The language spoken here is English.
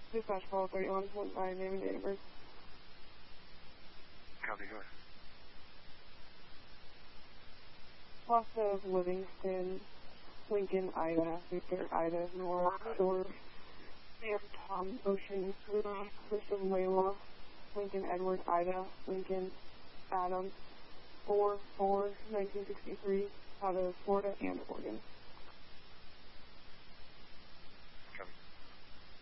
Dispatch call 31, one by name and date of birth. Copy, go ahead. Loss of Livingston, Lincoln, Ida, Victor, Ida, Nora, George, Sam, Tom, Ocean, Rudy, Christian, Layla, Lincoln, Edward, Ida, Lincoln, Adam, 4/4/1963, out of Florida and Oregon.